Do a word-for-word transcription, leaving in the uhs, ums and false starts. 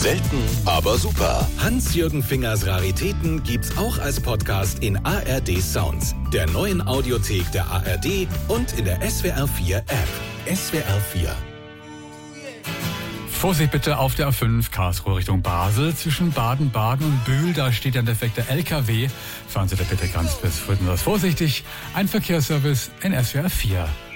Selten, aber super. Hans-Jürgen Fingers Raritäten gibt's auch als Podcast in A R D Sounds, der neuen Audiothek der A R D und in der S W R vier App. S W R vier. Vorsicht bitte auf der A fünf Karlsruhe Richtung Basel. Zwischen Baden-Baden und Bühl, da steht ein defekter L K W. Fahren Sie da bitte ganz besonders vorsichtig. Ein Verkehrsservice in S W R vier.